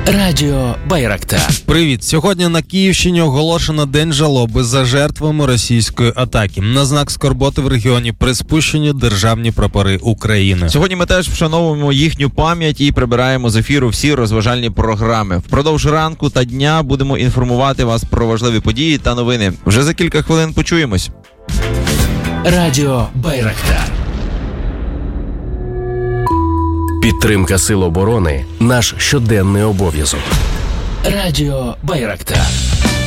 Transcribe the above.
Радіо Байрактар. Привіт! Сьогодні на Київщині оголошено День жалоби за жертвами російської атаки. На знак скорботи в регіоні приспущені державні прапори України. Сьогодні ми теж вшановуємо їхню пам'ять і прибираємо з ефіру всі розважальні програми. Впродовж ранку та дня будемо інформувати вас про важливі події та новини. Вже за кілька хвилин почуємось. Радіо Байрактар. Підтримка Сил оборони – наш щоденний обов'язок. Радіо Байрактар.